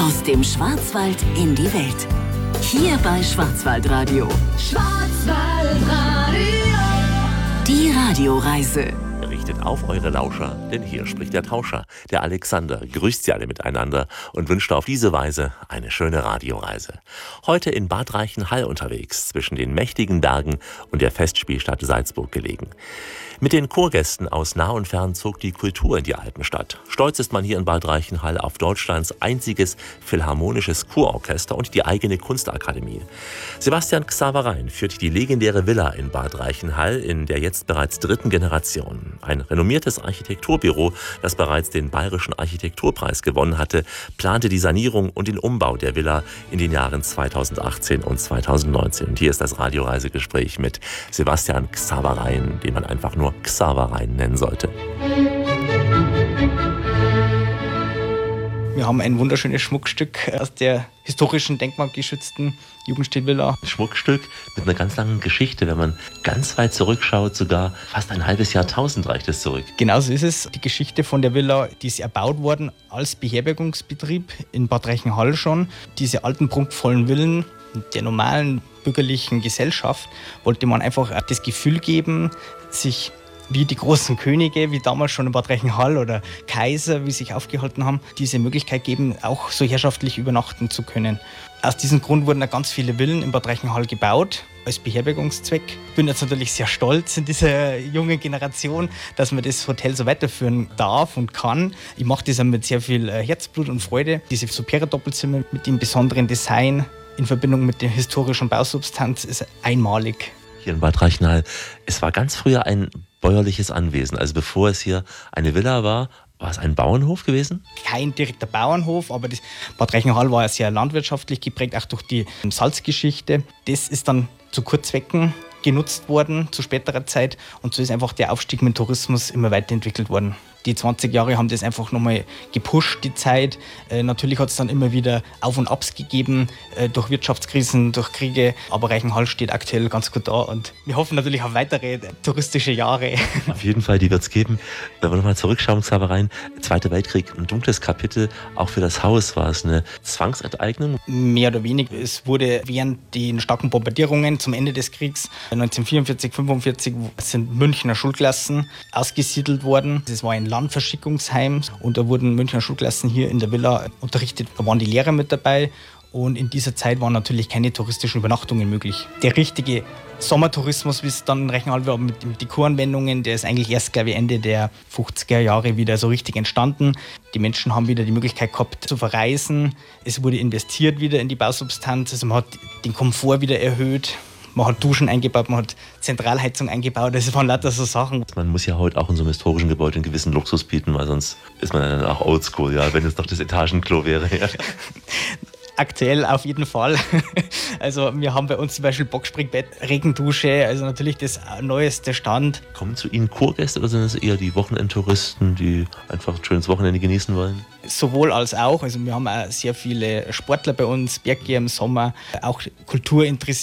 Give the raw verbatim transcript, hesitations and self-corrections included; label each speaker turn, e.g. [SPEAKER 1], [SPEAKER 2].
[SPEAKER 1] Aus dem Schwarzwald in die Welt. Hier bei Schwarzwaldradio. Schwarzwaldradio. Die Radioreise.
[SPEAKER 2] Richtet auf eure Lauscher, denn hier spricht der Tauscher, der Alexander, grüßt sie alle miteinander und wünscht auf diese Weise eine schöne Radioreise. Heute in Bad Reichenhall unterwegs, zwischen den mächtigen Bergen und der Festspielstadt Salzburg gelegen. Mit den Chorgästen aus nah und fern zog die Kultur in die Alpenstadt. Stolz ist man hier in Bad Reichenhall auf Deutschlands einziges philharmonisches Kurorchester und die eigene Kunstakademie. Sebastian Xaverein führt die legendäre Villa in Bad Reichenhall in der jetzt bereits dritten Generation. Ein renommiertes Architekturbüro, das bereits den Bayerischen Architekturpreis gewonnen hatte, plante die Sanierung und den Umbau der Villa in den Jahren zweitausendachtzehn und zweitausendneunzehn. Und hier ist das Radioreisegespräch mit Sebastian Xaverein, den man einfach nur Xaverein nennen sollte.
[SPEAKER 3] Wir haben ein wunderschönes Schmuckstück aus der historischen, denkmalgeschützten Jugendstilvilla.
[SPEAKER 2] Schmuckstück mit einer ganz langen Geschichte, wenn man ganz weit zurückschaut, sogar fast ein halbes Jahrtausend reicht es zurück.
[SPEAKER 3] Genauso ist es. Die Geschichte von der Villa, die ist erbaut worden als Beherbergungsbetrieb in Bad Reichenhall schon. Diese alten, prunkvollen Villen der normalen bürgerlichen Gesellschaft wollte man einfach das Gefühl geben, sich wie die großen Könige, wie damals schon in Bad Reichenhall oder Kaiser, wie sie sich aufgehalten haben, diese Möglichkeit geben, auch so herrschaftlich übernachten zu können. Aus diesem Grund wurden ganz viele Villen in Bad Reichenhall gebaut, als Beherbergungszweck. Ich bin jetzt natürlich sehr stolz in dieser jungen Generation, dass man das Hotel so weiterführen darf und kann. Ich mache das mit sehr viel Herzblut und Freude. Diese Supera-Doppelzimmer mit dem besonderen Design in Verbindung mit der historischen Bausubstanz ist einmalig.
[SPEAKER 2] Hier in Bad Reichenhall, es war ganz früher ein bäuerliches Anwesen. Also bevor es hier eine Villa war, war es ein Bauernhof gewesen?
[SPEAKER 3] Kein direkter Bauernhof, aber das Bad Reichenhall war ja sehr landwirtschaftlich geprägt, auch durch die Salzgeschichte. Das ist dann zu Kurzwecken genutzt worden zu späterer Zeit und so ist einfach der Aufstieg mit dem Tourismus immer weiterentwickelt worden. Die zwanzig Jahre haben das einfach nochmal gepusht, die Zeit. Äh, natürlich hat es dann immer wieder Auf- und Abs gegeben, äh, durch Wirtschaftskrisen, durch Kriege. Aber Reichenhall steht aktuell ganz gut da und wir hoffen natürlich auf weitere touristische Jahre.
[SPEAKER 2] Auf jeden Fall, die wird es geben. Wenn wir nochmal zurückschauen, Xaverein, Zweiter Weltkrieg, ein dunkles Kapitel. Auch für das Haus war es eine Zwangsenteignung.
[SPEAKER 3] Mehr oder weniger. Es wurde während den starken Bombardierungen zum Ende des Kriegs neunzehnhundertvierundvierzig, fünfundvierzig sind Münchner Schulklassen ausgesiedelt worden. Das war ein Landverschickungsheim und da wurden Münchner Schulklassen hier in der Villa unterrichtet. Da waren die Lehrer mit dabei und in dieser Zeit waren natürlich keine touristischen Übernachtungen möglich. Der richtige Sommertourismus, wie es dann in Reichenhall war, mit, mit den Kuranwendungen, der ist eigentlich erst, glaube ich, Ende der fünfziger Jahre wieder so richtig entstanden. Die Menschen haben wieder die Möglichkeit gehabt zu verreisen. Es wurde investiert wieder in die Bausubstanz, also man hat den Komfort wieder erhöht. Man hat Duschen eingebaut, man hat Zentralheizung eingebaut, das waren lauter so Sachen.
[SPEAKER 2] Man muss ja heute auch in so einem historischen Gebäude einen gewissen Luxus bieten, weil sonst ist man dann auch oldschool, ja, wenn es doch das Etagenklo wäre. Ja.
[SPEAKER 3] Aktuell auf jeden Fall. Also wir haben bei uns zum Beispiel Boxspringbett, Regendusche, also natürlich das neueste Stand.
[SPEAKER 2] Kommen zu Ihnen Kurgäste oder sind es eher die Wochenendtouristen, die einfach ein schönes Wochenende genießen wollen?
[SPEAKER 3] Sowohl als auch. Also wir haben auch sehr viele Sportler bei uns, Berggeher im Sommer, auch kulturinteressiert.